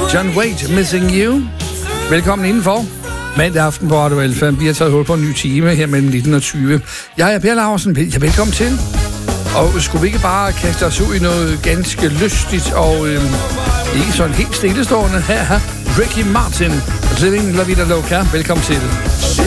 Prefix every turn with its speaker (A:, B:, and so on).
A: John Waite, Missing You. Velkommen indenfor. Mandag aften på Radio Alfa. Vi har taget hul på en ny time her mellem 19 og 20. Jeg er Per Laursen. Ja, velkommen til. Og skulle vi ikke bare kaste os ud i noget ganske lystigt og ikke sådan helt stillestående? Her Ricky Martin, Living La Vida Loca. Velkommen til.